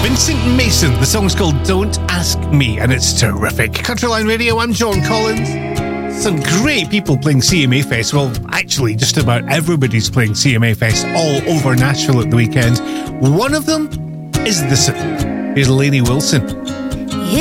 Vincent Mason. The song's called Don't Ask Me, and it's terrific. Countryline Radio, I'm John Collins. Some great people playing CMA Fest. Well, actually, just about everybody's playing CMA Fest all over Nashville at the weekend. One of them is this. Here's Lainey Wilson.